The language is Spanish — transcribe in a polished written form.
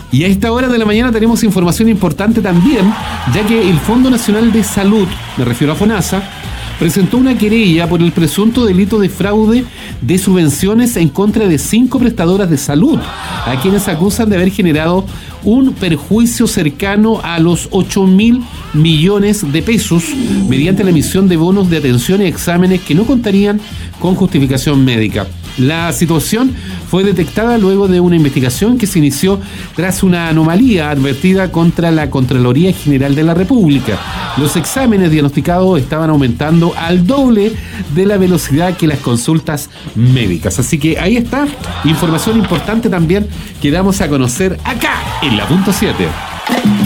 Y a esta hora de la mañana tenemos información importante también, ya que el Fondo Nacional de Salud, me refiero a FONASA, presentó una querella por el presunto delito de fraude de subvenciones en contra de 5 prestadoras de salud, a quienes acusan de haber generado un perjuicio cercano a los 8.000 millones de pesos mediante la emisión de bonos de atención y exámenes que no contarían con justificación médica. La situación fue detectada luego de una investigación que se inició tras una anomalía advertida contra la Contraloría General de la República. Los exámenes diagnosticados estaban aumentando al doble de la velocidad que las consultas médicas. Así que ahí está, información importante también que damos a conocer acá en la punto 7.